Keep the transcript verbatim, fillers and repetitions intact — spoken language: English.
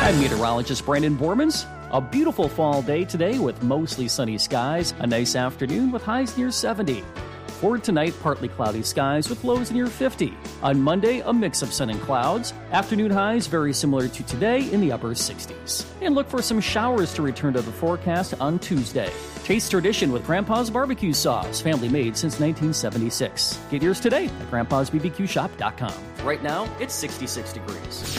I'm meteorologist Brandon Bormans. A beautiful fall day today with mostly sunny skies. A nice afternoon with highs near seventy. For tonight, partly cloudy skies with lows near fifty. On Monday, a mix of sun and clouds. Afternoon highs very similar to today in the upper sixties. And look for some showers to return to the forecast on Tuesday. Taste tradition with Grandpa's Barbecue Sauce, family made since nineteen seventy-six. Get yours today at grandpas b b q shop dot com. Right now, it's sixty-six degrees.